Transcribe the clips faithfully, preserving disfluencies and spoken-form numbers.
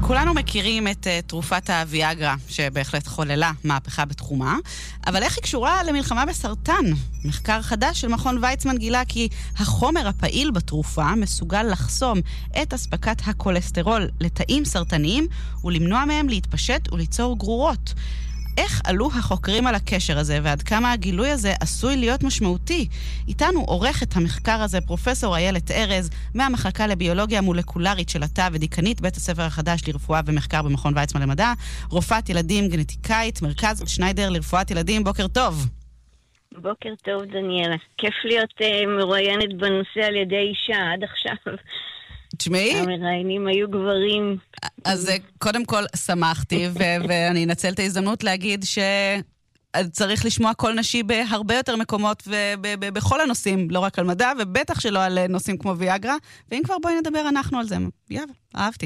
כולנו מכירים את uh, תרופת הוויאגרה, שבהחלט חוללה מהפכה בתחומה, אבל איך היא קשורה למלחמה בסרטן? מחקר חדש של מכון ויצמן גילה כי החומר הפעיל בתרופה מסוגל לחסום את אספקת הכולסטרול לתאים סרטניים ולמנוע מהם להתפשט וליצור גרורות. איך עלו החוקרים על הקשר הזה, ועד כמה הגילוי הזה עשוי להיות משמעותי? איתנו עורכת המחקר הזה פרופסור איילת ארז, מהמחלקה לביולוגיה מולקולרית של התא ודיקנית בית הספר החדש לרפואה ומחקר במכון ויצמן למדע, רופאת ילדים גנטיקאית, מרכז שניידר לרפואת ילדים. בוקר טוב. בוקר טוב, דניאלה. כיף להיות uh, מרואיינת בנושא על ידי אישה עד עכשיו. תשמעי? המראיינים היו גברים. אז קודם כל שמחתי, ו- ואני אנצל את ההזדמנות להגיד שצריך לשמוע קול נשי בהרבה יותר מקומות ובכל הנושאים, לא רק על מדע, ובטח שלא על נושאים כמו ויאגרה, ואם כבר בואי נדבר אנחנו על זה. יאללה, אהבתי.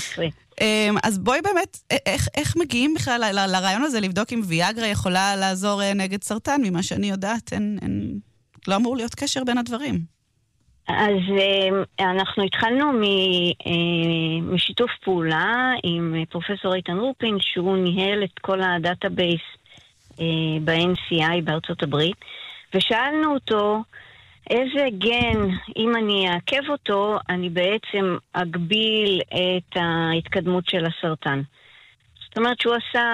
אז בואי באמת, איך, איך מגיעים בכלל ל- לרעיון הזה לבדוק אם ויאגרה יכולה לעזור נגד סרטן? ממה שאני יודעת, אין, אין, לא אמור להיות קשר בין הדברים. אז אנחנו התחלנו משיתוף פעולה עם פרופסור איתן רופין, שהוא ניהל את כל הדאטאבייס ב-אן סי איי בארצות הברית, ושאלנו אותו איזה גן, אם אני אעכב אותו, אני בעצם אגביל את ההתקדמות של הסרטן. זאת אומרת שהוא עשה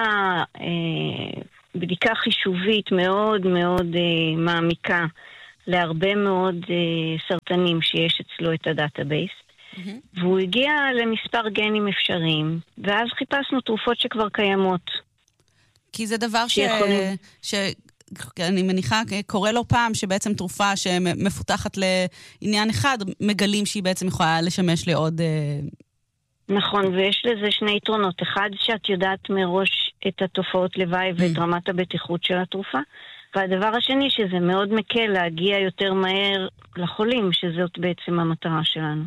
בדיקה חישובית מאוד מאוד מעמיקה, להרבה מאוד uh, סרטנים שיש אצלו את הדאטאבייס, mm-hmm. והוא הגיע למספר גנים אפשריים, ואז חיפשנו תרופות שכבר קיימות. כי זה דבר שיכולים... ש... שאני מניחה, קורה לו פעם שבעצם תרופה שמפותחת לעניין אחד, מגלים שהיא בעצם יכולה לשמש לעוד... נכון, ויש לזה שני יתרונות. אחד, שאת יודעת מראש את התופעות לוואי ואת mm-hmm. רמת הבטיחות של התרופה, והדבר השני, שזה מאוד מקל להגיע יותר מהר לחולים, שזאת בעצם המטרה שלנו.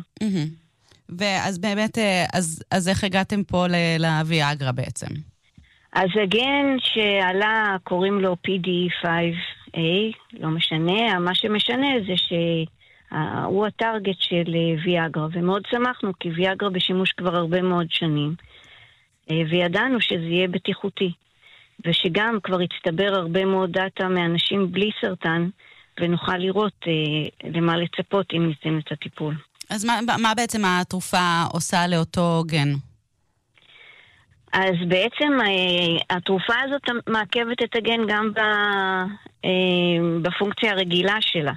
ואז באמת, אז, אז איך הגעתם פה לוויאגרה בעצם? אז הגן שעלה, קוראים לו פי די פייב איי, לא משנה, מה שמשנה זה שהוא הטרגט של ויאגרה, ומאוד שמחנו, כי ויאגרה בשימוש כבר הרבה מאוד שנים, וידענו שזה יהיה בטיחותי. ושגם כבר הצטבר הרבה מאוד דאטה מאנשים בלי סרטן, ונוכל לראות אה, למה לצפות אם ניתן את הטיפול. אז מה, מה בעצם התרופה עושה לאותו גן? אז בעצם אה, התרופה הזאת מעכבת את הגן גם ב, אה, בפונקציה הרגילה שלה.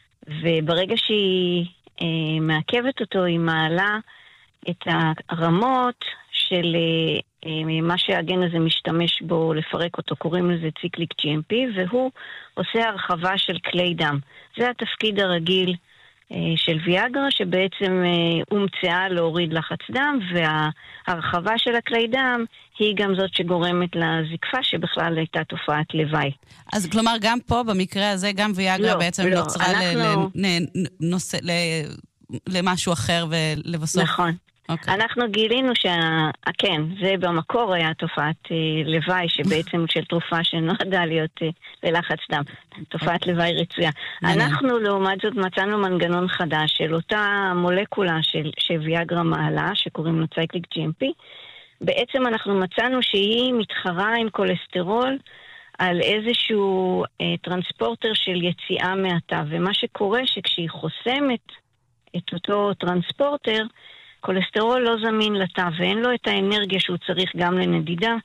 וברגע שהיא אה, מעכבת אותו, היא מעלה את הרמות של... אה, מה שהגן הזה משתמש בו לפרק אותו, קוראים לזה ציקליק ג'י אם פי, והוא עושה הרחבה של כלי דם. זה התפקיד הרגיל של ויאגרה, שבעצם הומצאה להוריד לחץ דם, וההרחבה של הכלי דם היא גם זאת שגורמת לזקפה, שבכלל הייתה תופעת לוואי. אז כלומר, גם פה, במקרה הזה, גם ויאגרה לא, בעצם לא, נוצרה אנחנו... ל... לנושא... ל... למשהו אחר ולבסוף... נכון. Okay. אנחנו גילינו שכן, זה במקור היה תופעת אה, לוואי שבעצם של תרופה שנועדה להיות אה, ללחץ דם, תופעת okay. לוואי רצויה. Okay. אנחנו לעומת זאת מצאנו מנגנון חדש של אותה מולקולה של, שוויאגרה מעלה, שקוראים לו ציקליק ג'י אם פי, בעצם אנחנו מצאנו שהיא מתחרה עם כולסטרול על איזשהו אה, טרנספורטר של יציאה מהתא, ומה שקורה שכשהיא חוסמת את אותו טרנספורטר, כולסטרול לא זמין לתא, ואין לו את האנרגיה שהוא צריך גם לנדידה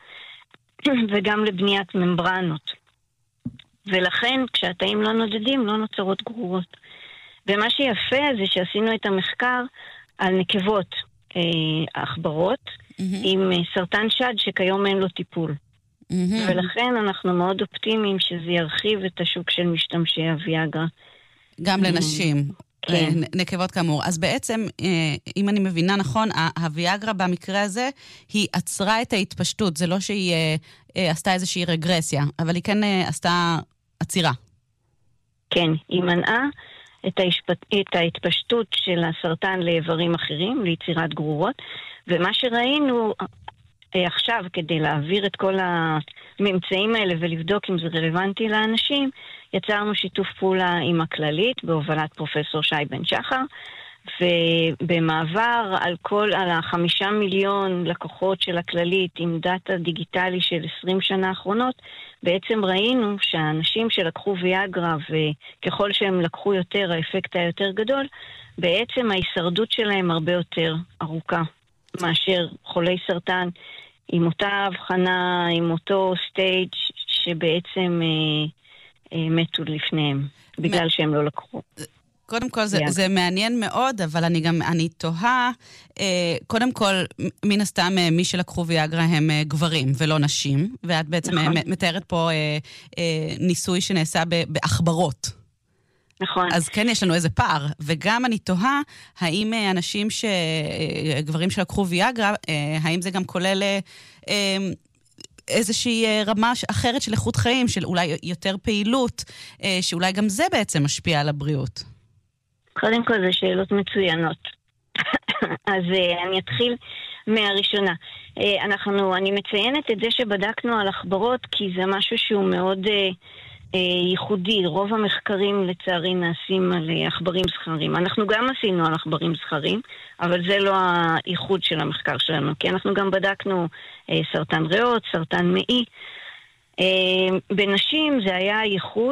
וגם לבניית ממברנות. ולכן, כשהתאים לא נודדים, לא נוצרות גרורות. ומה שיפה זה שעשינו את המחקר על נקבות אה, עכברות, mm-hmm. עם סרטן שד שכיום אין לו טיפול. Mm-hmm. ולכן אנחנו מאוד אופטימיים שזה ירחיב את השוק של משתמשי הוויאגרה. גם לנשים. כן. נקבות כאמור. אז בעצם, אם אני מבינה נכון, הוויאגרה במקרה הזה, היא עצרה את ההתפשטות. זה לא שהיא עשתה איזושהי רגרסיה, אבל היא כן עשתה עצירה. כן, היא מנעה את, ההשפט... את ההתפשטות של הסרטן לאיברים אחרים, ליצירת גרורות, ומה שראינו עכשיו, כדי להעביר את כל הממצאים האלה ולבדוק אם זה רלוונטי לאנשים, יצרנו שיתוף פעולה עם הכללית בהובלת פרופסור שי בן שחר, ובמעבר על כל, על החמישה מיליון לקוחות של הכללית עם דאטה דיגיטלי של עשרים שנה האחרונות, בעצם ראינו שהאנשים שלקחו ויאגרה, וככל שהם לקחו יותר, האפקט היה יותר גדול, בעצם ההישרדות שלהם הרבה יותר ארוכה, מאשר חולי סרטן, עם אותה הבחנה, עם אותו סטייג' שבעצם אה, אה, מתו לפניהם, בגלל מ... שהם לא לקחו. קודם כל, זה, זה מעניין מאוד, אבל אני גם, אני תוהה, אה, קודם כל, מן הסתם, אה, מי שלקחו ויאגרה הם אה, גברים ולא נשים, ואת בעצם נכון. אה, מתארת פה אה, אה, ניסוי שנעשה באחברות. נכון. אז כן, יש לנו איזה פער, וגם אני תוהה, האם אה, אנשים ש... אה, גברים שלקחו ויאגרה, אה, האם זה גם כולל... אה, איזושהי רמה אחרת של איכות חיים, של אולי יותר פעילות, אה, שאולי גם זה בעצם משפיע על הבריאות. קודם כל, זה שאלות מצוינות. אז uh, אני אתחיל מהראשונה. Uh, אנחנו, אני מציינת את זה שבדקנו על החברות, כי זה משהו שהוא מאוד uh, uh, ייחודי. רוב המחקרים, לצערי, נעשים על uh, עכברים זכרים. אנחנו גם עשינו על עכברים זכרים, אבל זה לא הייחוד של המחקר שלנו, כי אנחנו גם בדקנו uh, סרטן ריאות, סרטן מעי. Uh, בנשים זה היה ייחוד,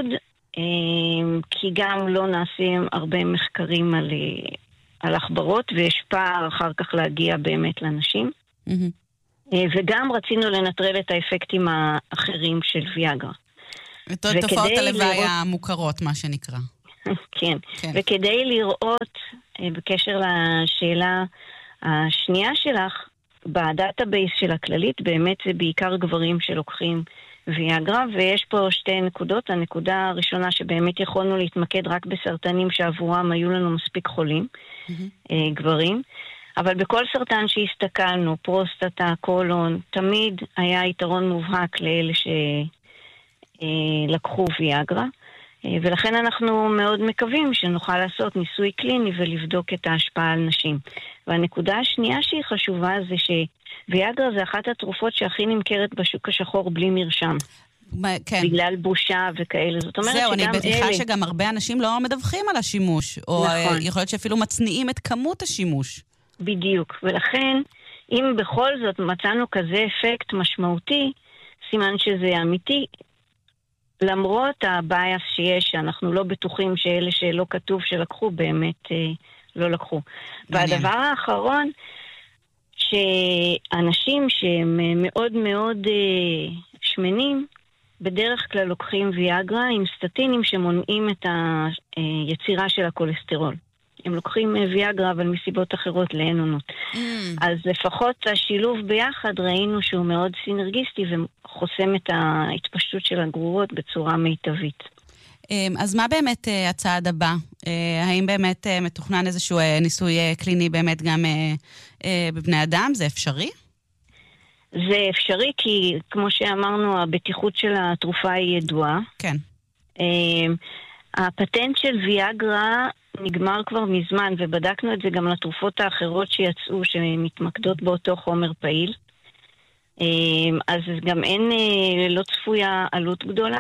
כי גם לא נעשים הרבה מחקרים על, על החברות, ויש פער אחר כך להגיע באמת לנשים. Mm-hmm. וגם רצינו לנטרל את האפקטים האחרים של ויאגרה. את תופעות הלוואי לראות... המוכרות, מה שנקרא. כן. כן, וכדי לראות, בקשר לשאלה השנייה שלך, בדאטאבייס של הכללית, באמת זה בעיקר גברים שלוקחים ויאגרה, ויש פה שתי נקודות. הנקודה הראשונה שבאמת יכולנו להתמקד רק בסרטנים שעבורם היו לנו מספיק חולים, mm-hmm. גברים, אבל בכל סרטן שהסתכלנו, פרוסטטה, קולון, תמיד היה יתרון מובהק לאלה שלקחו ויאגרה, ולכן אנחנו מאוד מקווים שנוכל לעשות ניסוי קליני ולבדוק את ההשפעה על נשים. והנקודה השנייה שהיא חשובה זה שוויאגרה זה אחת התרופות שהכי נמכרת בשוק השחור בלי מרשם. כן. בגלל בושה וכאלה. זאת אומרת זהו, שגם אני בטוחה אלה... שגם הרבה אנשים לא מדווחים על השימוש, או נכון. יכול להיות שאפילו מצניעים את כמות השימוש. בדיוק, ולכן אם בכל זאת מצאנו כזה אפקט משמעותי, סימן שזה אמיתי, למרות הבייס שיש, שאנחנו לא בטוחים שאלה שלא כתוב שלקחו, באמת אה, לא לקחו. מעניין. והדבר האחרון, שאנשים שהם מאוד מאוד אה, שמנים, בדרך כלל לוקחים ויאגרה עם סטטינים שמונעים את היצירה של הכולסטרול. הם לוקחים ויאגרה, אבל מסיבות אחרות לאין עונות. Mm. אז לפחות השילוב ביחד ראינו שהוא מאוד סינרגיסטי וחוסם את ההתפשטות של הגרורות בצורה מיטבית. אז מה באמת הצעד הבא? האם באמת מתוכנן איזשהו ניסוי קליני באמת גם בבני אדם? זה אפשרי? זה אפשרי כי, כמו שאמרנו, הבטיחות של התרופה היא ידועה. כן. הפטנט של ויאגרה נגמר כבר מזמן, ובדקנו את זה גם לתרופות האחרות שיצאו, שמתמקדות באותו חומר פעיל. אז גם אין, לא צפויה עלות גדולה,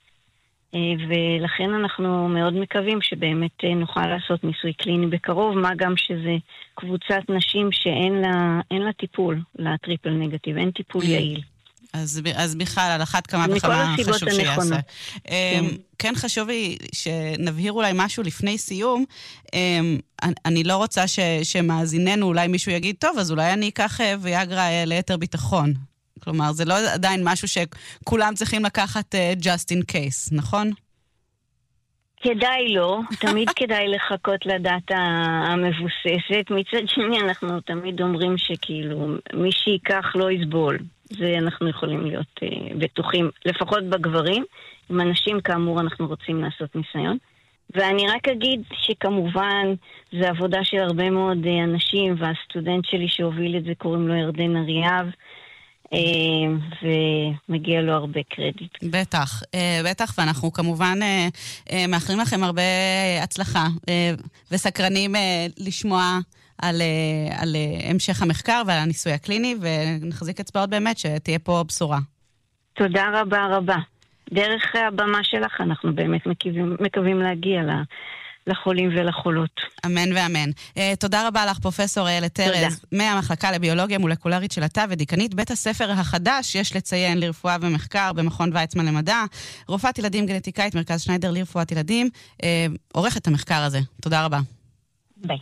ולכן אנחנו מאוד מקווים שבאמת נוכל לעשות ניסוי קליני בקרוב, מה גם שזה קבוצת נשים שאין לה, אין לה טיפול לטריפל נגטיב, אין טיפול יעיל. אז, אז בכלל, על אחת כמה וכמה חשוב שיעשה. כן. כן חשוב לי שנבהיר אולי משהו לפני סיום. אני לא רוצה ש, שמאזיננו, אולי מישהו יגיד, טוב, אז אולי אני אקח ויאגרה ליתר ביטחון. כלומר, זה לא עדיין משהו שכולם צריכים לקחת just in case, נכון? כדאי לא, תמיד כדאי לחכות לדאטה המבוססת. מצד שני, אנחנו תמיד אומרים שכאילו, מי שיקח לא יסבול. זה אנחנו יכולים להיות uh, בטוחים, לפחות בגברים. עם אנשים, כאמור, אנחנו רוצים לעשות ניסיון. ואני רק אגיד שכמובן, זה עבודה של הרבה מאוד uh, אנשים, והסטודנט שלי שהוביל את זה, קוראים לו ירדן אריאב, uh, ומגיע לו הרבה קרדיט. בטח, uh, בטח, ואנחנו כמובן uh, uh, מאחלים לכם הרבה הצלחה, uh, וסקרנים uh, לשמוע על, על המשך המחקר ועל הניסוי הקליני, ונחזיק אצבעות באמת שתהיה פה בשורה. תודה רבה רבה. דרך הבמה שלך אנחנו באמת מקווים, מקווים להגיע לחולים ולחולות. אמן ואמן. Uh, תודה רבה לך, פרופסור איילת ארז, מהמחלקה לביולוגיה מולקולרית של התא ודיקנית בית הספר החדש, יש לציין, לרפואה ומחקר במכון ויצמן למדע, רופאת ילדים גנטיקאית, מרכז שניידר לרפואת ילדים, uh, עורכת המחקר הזה. תודה רבה. ביי.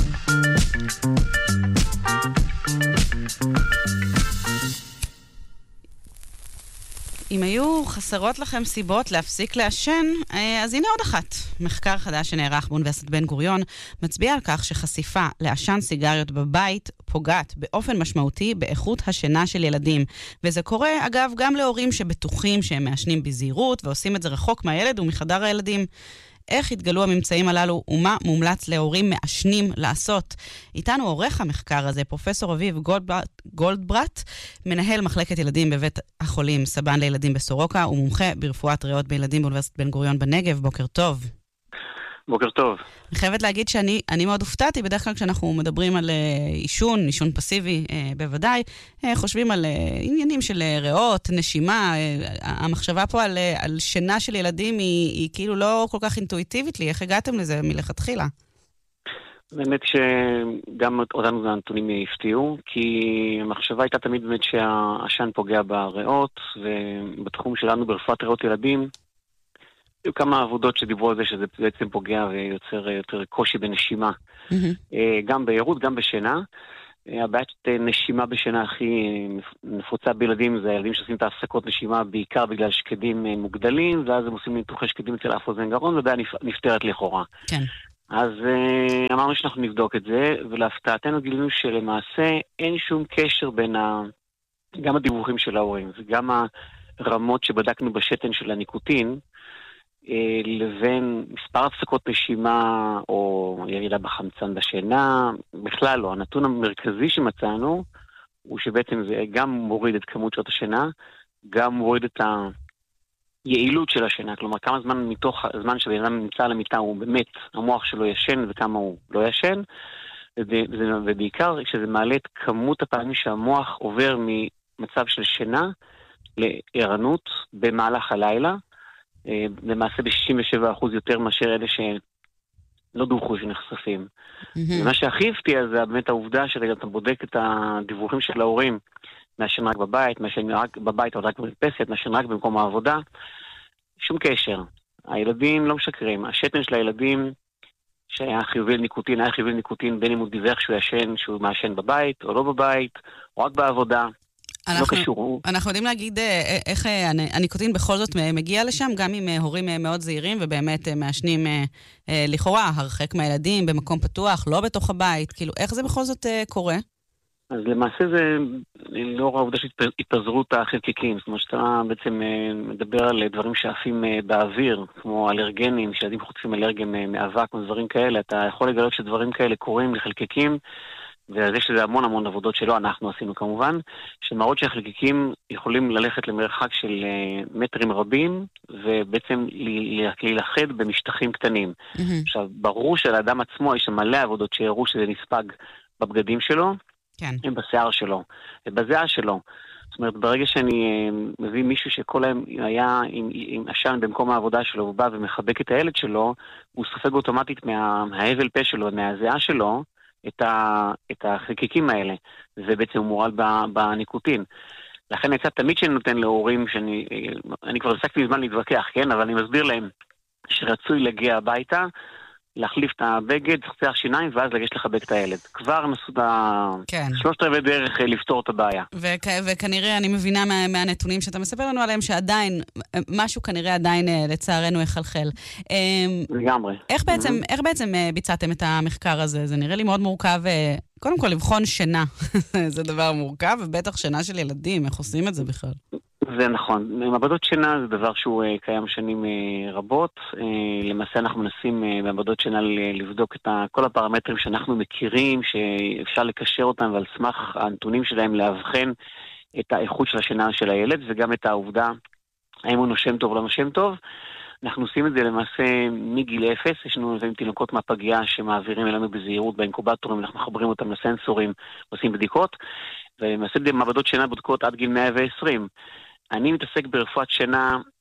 אם היו חסרות לכם סיבות להפסיק לעשן, אז הנה עוד אחת. מחקר חדש שנערך באוניברסיטת בן גוריון מצביע על כך שחשיפה לעשן סיגריות בבית פוגעת באופן משמעותי באיכות השינה של ילדים. וזה קורה, אגב, גם להורים שבטוחים שהם מעשנים בזהירות ועושים את זה רחוק מהילד ומחדר הילדים. איך התגלו הממצאים הללו ומה מומלץ להורים מעשנים לעשות? איתנו עורך המחקר הזה, פרופסור אביב גולדברט, גולדברט, מנהל מחלקת ילדים בבית החולים סבן לילדים בסורוקה, ומומחה ברפואת ריאות בילדים באוניברסיטת בן גוריון בנגב. בוקר טוב. בוקר טוב. אני חייבת להגיד שאני אני מאוד הופתעתי, בדרך כלל כשאנחנו מדברים על עישון, עישון פסיבי בוודאי, חושבים על עניינים של ריאות, נשימה, המחשבה פה על, על שינה של ילדים היא, היא כאילו לא כל כך אינטואיטיבית לי, איך הגעתם לזה מלכתחילה? באמת שגם אותנו הנתונים הפתיעו, כי המחשבה הייתה תמיד באמת שהעשן פוגע בריאות, ובתחום שלנו ברפואת ריאות ילדים, היו כמה עבודות שדיברו על זה שזה בעצם פוגע ויוצר יותר קושי בנשימה. Mm-hmm. גם בהירות, גם בשינה. הבעיית נשימה בשינה הכי נפוצה בילדים זה הילדים שעושים את ההפסקות נשימה בעיקר בגלל שקדים מוגדלים, ואז הם עושים ניתוחי שקדים אצל אף אוזן גרון, ובעיה נפטרת לכאורה. כן. אז אמרנו שאנחנו נבדוק את זה, ולהפתעתנו גילינו שלמעשה אין שום קשר בין ה... גם הדיווחים של ההורים, וגם הרמות שבדקנו בשתן של הניקוטין, לבין מספר הפסקות נשימה או ירידה בחמצן בשינה, בכלל לא. הנתון המרכזי שמצאנו הוא שבעצם זה גם מוריד את כמות שעות השינה, גם מוריד את היעילות של השינה, כלומר כמה זמן מתוך הזמן שבן אדם נמצא על המיטה הוא באמת, המוח שלו ישן וכמה הוא לא ישן, ובעיקר שזה מעלה את כמות הפעמים שהמוח עובר ממצב של שינה לערנות במהלך הלילה, למעשה ב-שישים ושבעה אחוז יותר מאשר אלה שלא דווחו שנחשפים. ומה שהכי הפתיע זה באמת העובדה שרגע אתה בודק את הדיווחים של ההורים, מאשן רק בבית, מאשן רק בבית או רק במרפסת, מאשן רק במקום העבודה, שום קשר. הילדים לא משקרים. השתן של הילדים שהיה חיובי לניקוטין, היה חיובי לניקוטין בין אם הוא דיווח שהוא ישן, שהוא מאשן בבית או לא בבית, או רק בעבודה. אנחנו, לא קשור. אנחנו יודעים להגיד איך הניקוטין בכל זאת מגיע לשם, גם עם הורים מאוד זהירים ובאמת מעשנים לכאורה, הרחק מהילדים, במקום פתוח, לא בתוך הבית, כאילו איך זה בכל זאת קורה? אז למעשה זה לא העובדה של התפזרות החלקיקים, זאת אומרת שאתה בעצם מדבר על דברים שעפים באוויר, כמו אלרגנים, שילדים חוטפים אלרגן מאבק או דברים כאלה, אתה יכול לגלות שדברים כאלה קורים לחלקיקים, וזה שזה המון המון עבודות שלא אנחנו עשינו כמובן, שמראות שהחלקיקים יכולים ללכת למרחק של מטרים רבים, ובעצם להילחד במשטחים קטנים. Mm-hmm. עכשיו, ברור שלאדם עצמו יש מלא עבודות שהראו שזה נספג בבגדים שלו, כן. הם בשיער שלו, ובזיעה שלו. זאת אומרת, ברגע שאני מביא מישהו שכל היום היה עם, עם עשן במקום העבודה שלו, הוא בא ומחבק את הילד שלו, הוא סופג אוטומטית מה, מההבל פה שלו, מהזיעה שלו, את, ה, את החלקיקים האלה, ובעצם הוא מורל בניקוטין. לכן יצא תמיד שאני נותן להורים, שאני אני כבר הפסקתי מזמן להתווכח, כן? אבל אני מסביר להם שרצוי להגיע הביתה, להחליף את הבגד, צחצח שיניים, ואז לגשת לחבק את הילד. כבר נסו את כן. שלושת רבעי דרך לפתור את הבעיה. וכ- וכנראה, אני מבינה מה- מהנתונים שאתה מספר לנו עליהם, שעדיין, משהו כנראה עדיין לצערנו יחלחל. לגמרי. איך בעצם, mm-hmm. איך בעצם ביצעתם את המחקר הזה? זה נראה לי מאוד מורכב, קודם כל לבחון שינה. זה דבר מורכב, ובטח שינה של ילדים, איך עושים את זה בכלל? זה נכון. מעבדות שינה זה דבר שהוא uh, קיים שנים uh, רבות. Uh, למעשה אנחנו מנסים uh, מעבדות שינה לבדוק את כל הפרמטרים שאנחנו מכירים, שאפשר לקשר אותם ועל סמך הנתונים שלהם להבחן את האיכות של השינה של הילד, וגם את העובדה האם הוא נושם טוב או לא נושם טוב. אנחנו עושים את זה למעשה מגיל אפס, יש לנו תינוקות מהפגיעה שמעבירים אלינו בזהירות באינקובטורים, אנחנו מחברים אותם לסנסורים, עושים בדיקות, ולמעשה מעבדות שינה בודקות עד גיל מאה ועשרים. אני מתעסק ברפואת שינה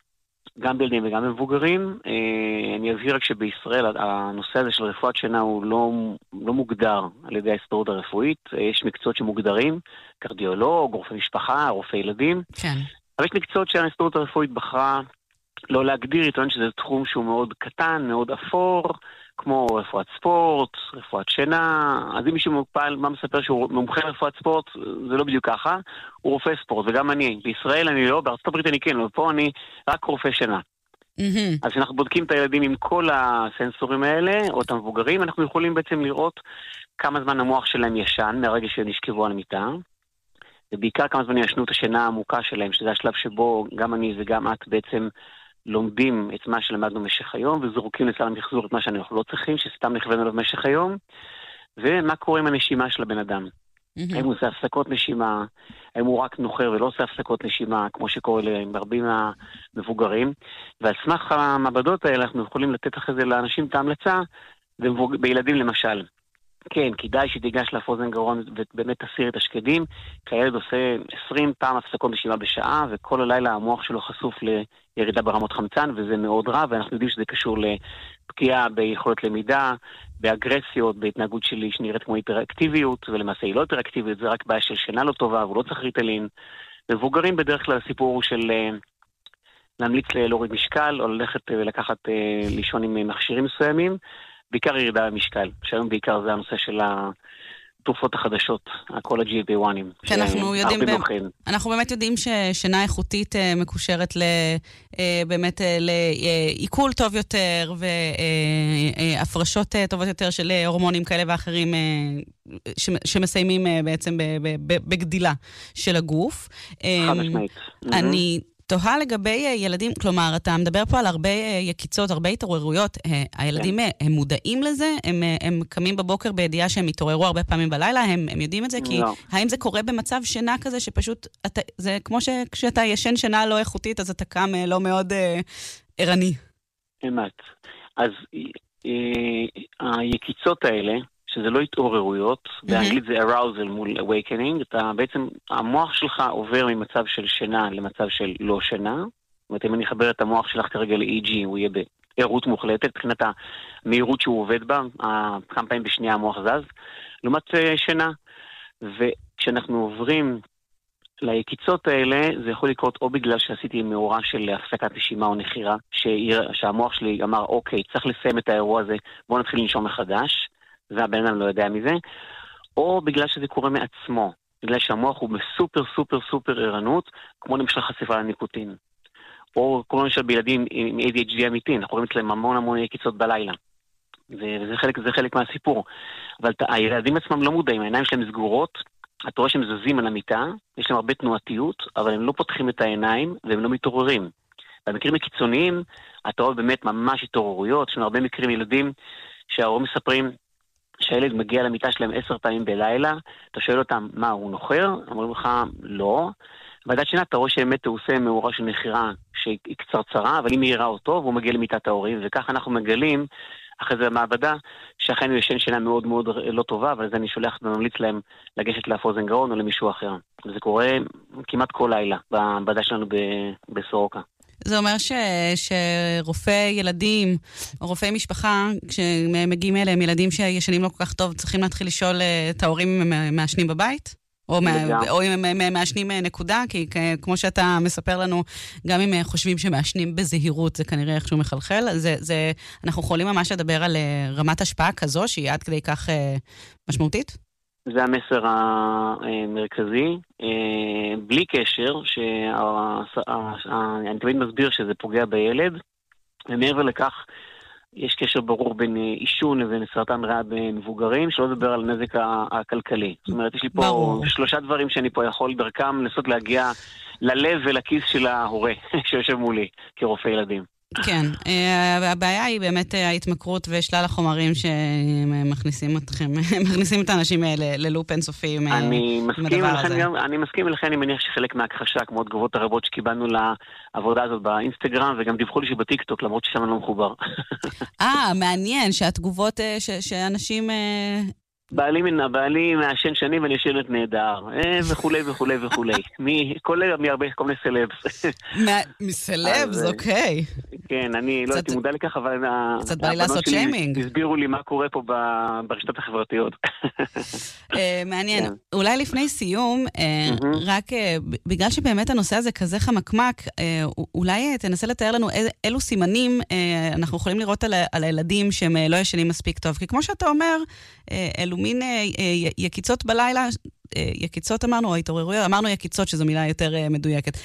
גם בילדים וגם במבוגרים. אני אבהיר רק שבישראל הנושא הזה של רפואת שינה הוא לא, לא מוגדר על ידי ההסתדרות הרפואית. יש מקצועות שמוגדרים, קרדיולוג, רופא משפחה, רופא ילדים. כן. אבל יש מקצועות שההסתדרות הרפואית בחרה לא להגדיר, היא טוענת שזה תחום שהוא מאוד קטן, מאוד אפור, כמו רפואת ספורט, רפואת שינה. אז אם מישהו מופעל, מה מספר שהוא מומחה רפואת ספורט, זה לא בדיוק ככה, הוא רופא ספורט, וגם אני. בישראל אני לא, בארצות הברית אני כן, ופה אני רק רופא שינה. Mm-hmm. אז כשאנחנו בודקים את הילדים עם כל הסנסורים האלה, או את המבוגרים, אנחנו יכולים בעצם לראות כמה זמן המוח שלהם ישן, מהרגע שהם נשכבו על המיטה, ובעיקר כמה זמן ישנו את השינה העמוקה שלהם, שזה השלב שבו גם אני וגם את בעצם לומדים את מה שלמדנו במשך היום, וזורקים לסל המחזור את מה שאנחנו לא צריכים, שסתם נכוון עליו במשך היום, ומה קורה עם הנשימה של הבן אדם. Mm-hmm. האם הוא עושה הפסקות נשימה, האם הוא רק נוחר ולא עושה הפסקות נשימה, כמו שקורה להרבים מהמבוגרים, ועל סמך המעבדות האלה אנחנו יכולים לתת אחרי זה לאנשים את ההמלצה, בילדים למשל. כן, כדאי שתיגש לאפוזן גרון ובאמת תסיר את השקדים, כי הילד עושה עשרים פעם הפסקות נשימה בשעה, וכל הלילה המוח שלו חשוף לירידה ברמות חמצן, וזה מאוד רע, ואנחנו יודעים שזה קשור לפגיעה ביכולת למידה, באגרסיות, בהתנהגות שלי שנראית כמו היפראקטיביות, ולמעשה היא לא היפראקטיביות, זה רק בעיה של שינה לא טובה, והוא לא צריך ריטלין. מבוגרים בדרך כלל הסיפור הוא של להמליץ להוריד משקל, או ללכת ולקחת לישון עם מכשירים מסוימים, בעיקר ירידה במשקל, שהיום בעיקר זה הנושא של התרופות החדשות, כל ה-ג'י אל פי אחת. כן, אנחנו יודעים, אנחנו באמת יודעים ששינה איכותית מקושרת באמת לעיכול טוב יותר, והפרשות טובות יותר של הורמונים כאלה ואחרים, שמסיימים בעצם בגדילה של הגוף. חד משמעית. אני תוהה לגבי ילדים, כלומר, אתה מדבר פה על הרבה יקיצות, הרבה התעוררויות. הילדים, הם מודעים לזה? הם, הם קמים בבוקר בידיעה שהם התעוררו הרבה פעמים בלילה? הם, הם יודעים את זה? כי לא. האם זה קורה במצב שינה כזה שפשוט, אתה, זה כמו שכשאתה ישן שינה לא איכותית, אז אתה קם לא מאוד אה, ערני. אמת. אז אה, היקיצות האלה, שזה לא התעוררויות, mm-hmm. באנגלית זה arousal מול awakening, אתה בעצם, המוח שלך עובר ממצב של שינה למצב של לא שינה, זאת אומרת, אם אני אחבר את המוח שלך כרגע ל-אי ג'י, הוא יהיה בעירות מוחלטת, מבחינת המהירות שהוא עובד בה, כמה פעמים בשנייה המוח זז, לעומת שינה, וכשאנחנו עוברים ליקיצות האלה, זה יכול לקרות או בגלל שעשיתי מאורע של הפסקת נשימה או נחירה, שהמוח שלי אמר, אוקיי, צריך לסיים את האירוע הזה, בואו נתחיל לנשום מחדש, והבן אדם לא יודע מזה, או בגלל שזה קורה מעצמו, בגלל שהמוח הוא בסופר סופר סופר ערנות, כמו למשל חשיפה לניקוטין, או כמו למשל בילדים עם איי די אייץ' די אמיתי, אנחנו רואים אצלם המון המון יקיצות בלילה, וזה חלק, זה חלק מהסיפור, אבל הילדים עצמם לא מודעים, העיניים שלהם סגורות, אתה רואה שהם זזים על המיטה, יש להם הרבה תנועתיות, אבל הם לא פותחים את העיניים, והם לא מתעוררים. במקרים הקיצוניים, אתה רואה באמת ממש התעוררויות, יש לנו הרבה מקרים ילדים שההורים מספרים, שהילד מגיע למיטה שלהם עשר פעמים בלילה, אתה שואל אותם, מה, הוא נוחר? אומרים לך, לא. ועדת שינה, אתה רואה שבאמת הוא עושה מאורע של נחירה שהיא קצרצרה, אבל היא מהירה אותו, והוא מגיע למיטת ההורים, וככה אנחנו מגלים, אחרי זה במעבדה, שאכן הוא ישן שינה מאוד מאוד לא טובה, אבל זה אני שולח וממליץ להם לגשת לאפוזן גרון או למישהו אחר. וזה קורה כמעט כל לילה, במעבדה שלנו בסורוקה. זה אומר ש, שרופאי ילדים, או רופאי משפחה, כשמגיעים אליהם ילדים שישנים לא כל כך טוב, צריכים להתחיל לשאול את ההורים אם הם מעשנים בבית? או, מה, או אם הם מעשנים נקודה? כי כמו שאתה מספר לנו, גם אם חושבים שמעשנים בזהירות, זה כנראה איכשהו מחלחל. זה, זה, אנחנו יכולים ממש לדבר על רמת השפעה כזו, שהיא עד כדי כך משמעותית? זה המסר המרכזי, בלי קשר, אני תמיד מסביר שזה פוגע בילד, ומעבר לכך, יש קשר ברור בין עישון לבין סרטן ריאה במבוגרים, שלא לדבר על הנזק הכלכלי. זאת אומרת, יש לי פה ברור. שלושה דברים שאני פה יכול דרכם לנסות להגיע ללב ולכיס של ההורה שיושב מולי, כרופא ילדים. כן, הבעיה היא באמת ההתמכרות ושלל החומרים שמכניסים אתכם, מכניסים את האנשים האלה ללופ אינסופי עם הדבר הזה. אני מסכים ולכן אני מניח שחלק מהכחשה, כמו תגובות הרבות שקיבלנו לעבודה הזאת באינסטגרם, וגם דיווחו לי שבטיקטוק, למרות ששם אני לא מחובר. אה, מעניין שהתגובות שאנשים בעלי מעשן שנים ואני ישנת נהדר, וכולי וכולי וכולי. כולל מהרבה כל מיני סלבס. מסלבס, אוקיי. כן, אני לא הייתי מודע לכך, אבל קצת בא לי לעשות שיימינג. הסבירו לי מה קורה פה ברשתות החברתיות. מעניין. אולי לפני סיום, רק בגלל שבאמת הנושא הזה כזה חמקמק, אולי תנסה לתאר לנו אילו סימנים אנחנו יכולים לראות על הילדים שהם לא ישנים מספיק טוב. כי כמו שאתה אומר, אלו מין יקיצות בלילה, יקיצות אמרנו, או התעוררויות, אמרנו יקיצות, שזו מילה יותר מדויקת,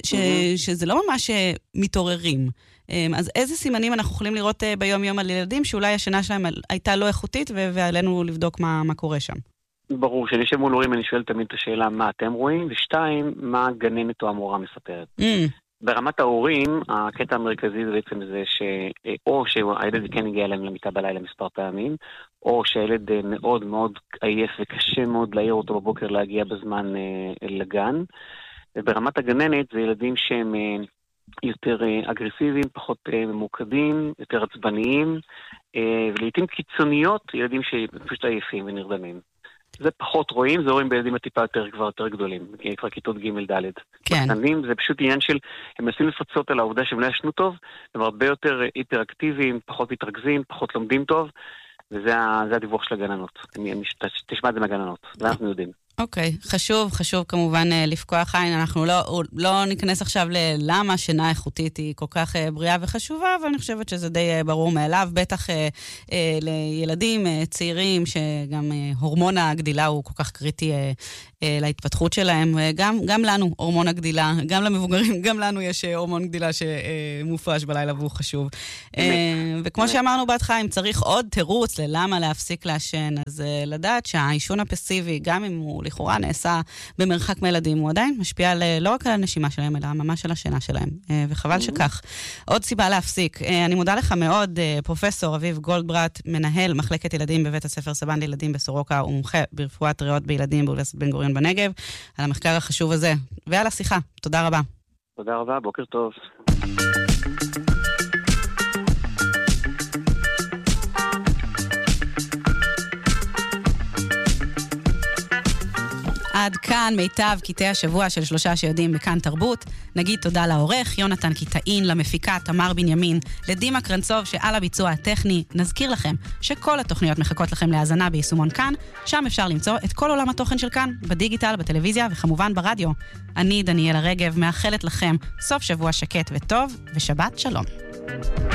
שזה לא ממש מתעוררים. אז איזה סימנים אנחנו יכולים לראות ביום יום על ילדים, שאולי השינה שלהם הייתה לא איכותית, ועלינו לבדוק מה קורה שם? ברור, שאני יושב מול הורים, אני שואל תמיד את השאלה מה אתם רואים, ושתיים, מה הגננת או המורה מספרת. ברמת ההורים, הקטע המרכזי זה בעצם זה שאו שהילד כן הגיע אליהם למיטה בלילה מספר פעמים, או שהילד מאוד מאוד עייף וקשה מאוד להעיר אותו בבוקר להגיע בזמן לגן. וברמת הגננת זה ילדים שהם יותר אגרסיביים, פחות ממוקדים, יותר עצבניים, ולעיתים קיצוניות, ילדים שפשוט עייפים ונרדמים. זה פחות רואים, זה רואים בילדים הטיפה יותר כבר יותר גדולים, כבר כיתות ג' ד'. כן. בקטנים זה פשוט עניין של, הם מנסים לפצות על העובדה שהם לא ישנו טוב, הם הרבה יותר היפראקטיביים, פחות מתרכזים, פחות לומדים טוב, וזה הדיווח של הגננות. אני, אני, תשמע את זה מהגננות, זה אנחנו יודעים. אוקיי, okay. חשוב, חשוב כמובן לפקוח עין, אנחנו לא, לא ניכנס עכשיו ללמה שינה איכותית היא כל כך בריאה וחשובה, אבל אני חושבת שזה די ברור מאליו, בטח אה, אה, לילדים אה, צעירים, שגם אה, הורמון הגדילה הוא כל כך קריטי אה, אה, להתפתחות שלהם, אה, גם, גם לנו הורמון הגדילה, גם למבוגרים, גם לנו יש אה, הורמון גדילה שמופרש בלילה והוא חשוב. אה, וכמו שאמרנו בהתחלה, אם צריך עוד תירוץ ללמה להפסיק לעשן, אז אה, לדעת שהעישון הפסיבי, גם אם הוא לכאורה נעשה במרחק מילדים, הוא עדיין משפיע על, לא רק על הנשימה שלהם, אלא ממש על השינה שלהם. וחבל שכך. עוד סיבה להפסיק. אני מודה לך מאוד, פרופסור אביב גולדברט, מנהל מחלקת ילדים בבית הספר סבן לילדים בסורוקה, ומומחה ברפואת ריאות בילדים באוניברסיטת בן גוריון בנגב, על המחקר החשוב הזה, ועל השיחה. תודה רבה. תודה רבה, בוקר טוב. עד כאן מיטב קטעי השבוע של שלושה שיודעים בכאן תרבות. נגיד תודה לעורך יונתן קיטאין, למפיקה תמר בנימין, לדימה קרנצוב שעל הביצוע הטכני. נזכיר לכם שכל התוכניות מחכות לכם להאזנה ביישומון כאן, שם אפשר למצוא את כל עולם התוכן של כאן, בדיגיטל, בטלוויזיה וכמובן ברדיו. אני דניאלה רגב מאחלת לכם סוף שבוע שקט וטוב ושבת שלום.